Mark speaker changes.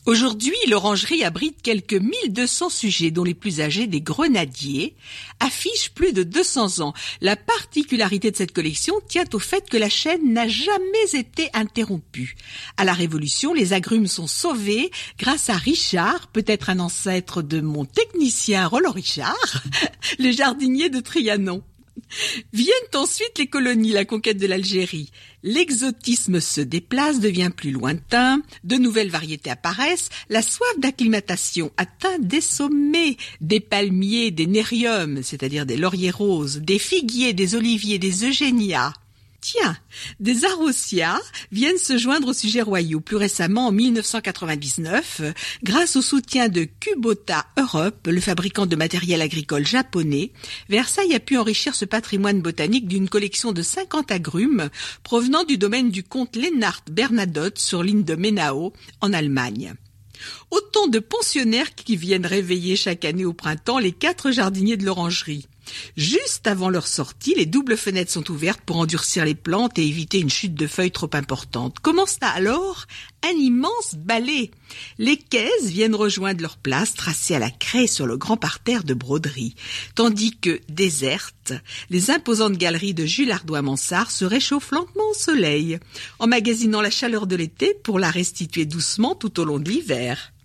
Speaker 1: Aujourd'hui, l'orangerie abrite quelques 1200 sujets, dont les plus âgés, des grenadiers, affichent plus de 200 ans. La particularité de cette collection tient au fait que la chaîne n'a jamais été interrompue. À la Révolution, les agrumes sont sauvés grâce à Richard, peut-être un ancêtre de mon technicien Roland Richard, le jardinier de Trianon. Viennent ensuite les colonies, la conquête de l'Algérie. L'exotisme se déplace, devient plus lointain, de nouvelles variétés apparaissent, la soif d'acclimatation atteint des sommets, des palmiers, des nériums, c'est-à-dire des lauriers roses, des figuiers, des oliviers, des eugénias. Tiens, des araucias viennent se joindre aux sujets royaux. Plus récemment, en 1999, grâce au soutien de Kubota Europe, le fabricant de matériel agricole japonais, Versailles a pu enrichir ce patrimoine botanique d'une collection de 50 agrumes provenant du domaine du comte Lennart Bernadotte sur l'île de Menao, en Allemagne. Autant de pensionnaires qui viennent réveiller chaque année au printemps les 4 jardiniers de l'orangerie. Juste avant leur sortie, les doubles fenêtres sont ouvertes pour endurcir les plantes et éviter une chute de feuilles trop importante. Commence alors un immense ballet. Les caisses viennent rejoindre leur place tracée à la craie sur le grand parterre de broderie, tandis que, désertes, les imposantes galeries de Jules Ardois-Mansart se réchauffent lentement au soleil, emmagasinant la chaleur de l'été pour la restituer doucement tout au long de l'hiver.